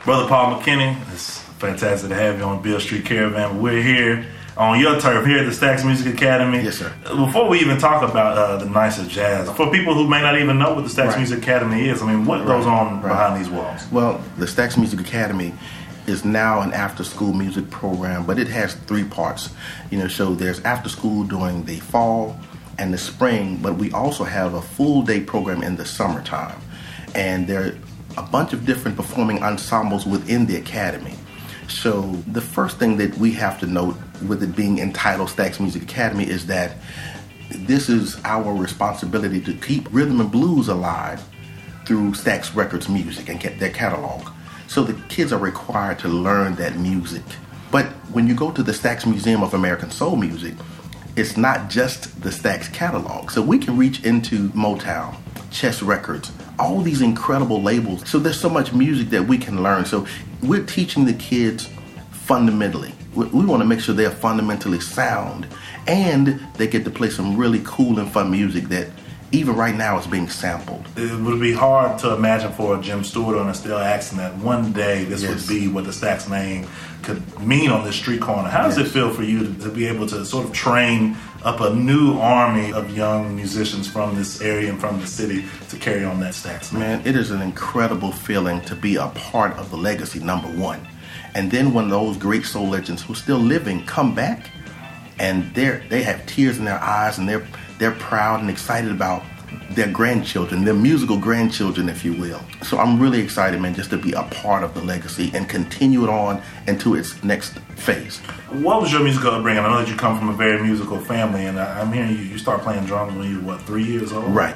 Brother Paul McKinney, it's fantastic to have you on Beale Street Caravan. We're here on your turf here at the Stax Music Academy. Yes, sir. Before we even talk about the Knights of Jazz, for people who may not even know what the Stax Music Academy is, I mean, what goes on behind these walls? Well, the Stax Music Academy is now an after-school music program, but it has three parts. So there's after school during the fall and the spring, but we also have a full-day program in the summertime. And there are a bunch of different performing ensembles within the academy. So the first thing that we have to note with it being entitled Stax Music Academy is that this is our responsibility to keep rhythm and blues alive through Stax Records music and their catalog. So the kids are required to learn that music. But when you go to the Stax Museum of American Soul Music, it's not just the Stax catalog. So we can reach into Motown, Chess Records, all these incredible labels. So there's so much music that we can learn. So we're teaching the kids fundamentally. We want to make sure they're fundamentally sound and they get to play some really cool and fun music that even right now is being sampled. It would be hard to imagine for a Jim Stewart or an Estelle Axton that one day this would be what the Stax name could mean on this street corner. How does it feel for you to be able to sort of train up a new army of young musicians from this area and from the city to carry on that Stax name? Man, it is an incredible feeling to be a part of the legacy, number one. And then when those great soul legends who are still living come back and they have tears in their eyes and they're proud and excited about their grandchildren, their musical grandchildren, if you will. So I'm really excited, man, just to be a part of the legacy and continue it on into its next phase. What was your musical upbringing? I know that you come from a very musical family, and I'm hearing you start playing drums when you were, 3 years old? Right.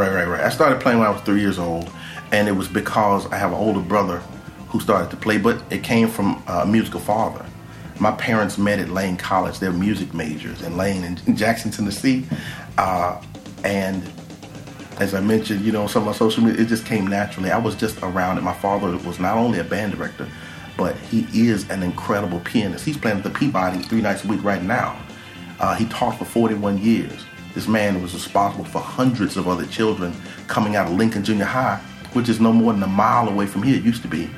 I started playing when I was 3 years old, and it was because I have an older brother who started to play, but it came from a musical father. My parents met at Lane College. They're music majors in Lane in Jackson, Tennessee. And as I mentioned, some of my social media, it just came naturally. I was just around it. My father was not only a band director, but he is an incredible pianist. He's playing at the Peabody 3 nights a week right now. He taught for 41 years. This man was responsible for hundreds of other children coming out of Lincoln Junior High, which is no more than a mile away from here. It used to be.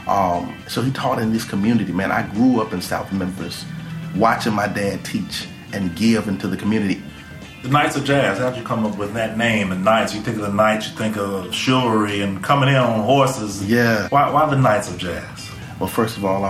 So he taught in this community, man. I grew up in South Memphis watching my dad teach and give into the community. The Knights of Jazz, how'd you come up with that name? And Knights, you think of the Knights, you think of chivalry and coming in on horses. Yeah. Why the Knights of Jazz? Well, first of all,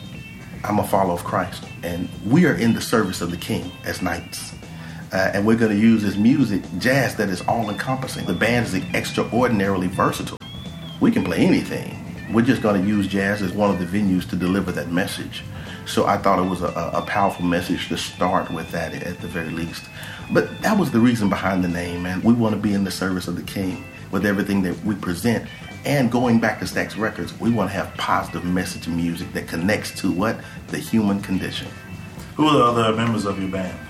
I'm a follower of Christ, and we are in the service of the King as Knights. And we're going to use this music, jazz, that is all-encompassing. The band is extraordinarily versatile. We can play anything. We're just going to use jazz as one of the venues to deliver that message. So I thought it was a powerful message to start with that at the very least. But that was the reason behind the name, man. We want to be in the service of the King with everything that we present. And going back to Stax Records, we want to have positive message music that connects to what? The human condition. Who are the other members of your band?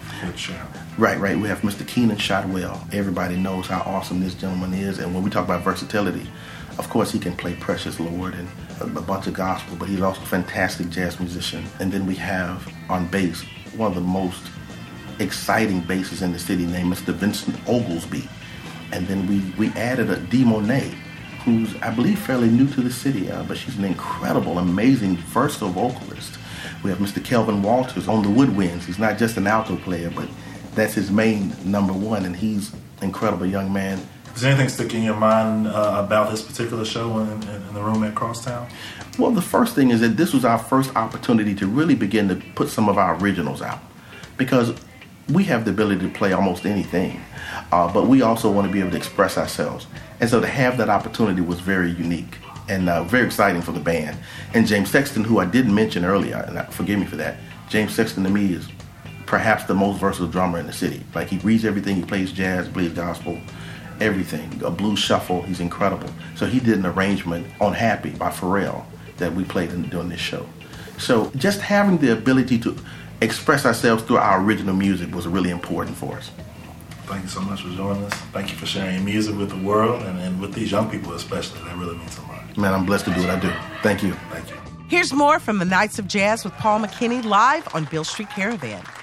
Right. We have Mr. Keenan Shotwell. Everybody knows how awesome this gentleman is. And when we talk about versatility, of course, he can play Precious Lord and a bunch of gospel, but he's also a fantastic jazz musician. And then we have on bass, one of the most exciting bassists in the city named Mr. Vincent Oglesby. And then we added a Dee Monet, who's, I believe, fairly new to the city, but she's an incredible, amazing, versatile vocalist. We have Mr. Kelvin Walters on the woodwinds. He's not just an alto player, but that's his main number one, and he's an incredible young man. Is there anything sticking in your mind about this particular show in the room at Crosstown? Well, the first thing is that this was our first opportunity to really begin to put some of our originals out, because we have the ability to play almost anything, but we also want to be able to express ourselves. And so to have that opportunity was very unique and very exciting for the band. And James Sexton, who I didn't mention earlier, and forgive me for that, James Sexton to me is perhaps the most versatile drummer in the city. Like, he reads everything, he plays jazz, plays gospel, everything, a blues shuffle, he's incredible. So he did an arrangement on Happy by Pharrell that we played during this show. So just having the ability to express ourselves through our original music was really important for us. Thank you so much for joining us. Thank you for sharing your music with the world and with these young people especially. That really means so much. Man, I'm blessed to do what I do. Thank you. Thank you. Here's more from the Knights of Jazz with Paul McKinney live on Beale Street Caravan.